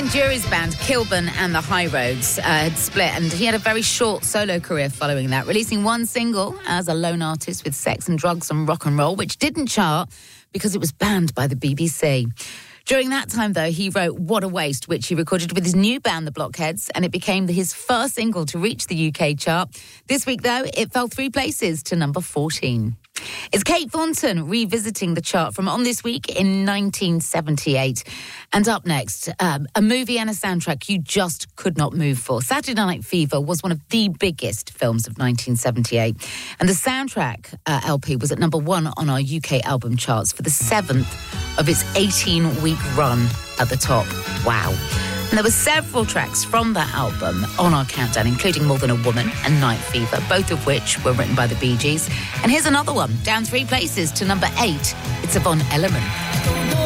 Ian Dury's band, Kilburn and the High Roads, had split, and he had a very short solo career following that, releasing one single as a lone artist with Sex and Drugs and Rock and Roll, which didn't chart because it was banned by the BBC. During that time, though, he wrote What a Waste, which he recorded with his new band, the Blockheads, and it became his first single to reach the UK chart. This week, though, it fell 3 places to number 14. It's Kate Thornton revisiting the chart from On This Week in 1978. And up next, a movie and a soundtrack you just could not move for. Saturday Night Fever was one of the biggest films of 1978. And the soundtrack LP was at number 1 on our UK album charts for the 7th of its 18-week run at the top. Wow. And there were several tracks from that album on our countdown, including More Than a Woman and Night Fever, both of which were written by the Bee Gees. And here's another one, down 3 places to number 8. It's Yvonne Elliman.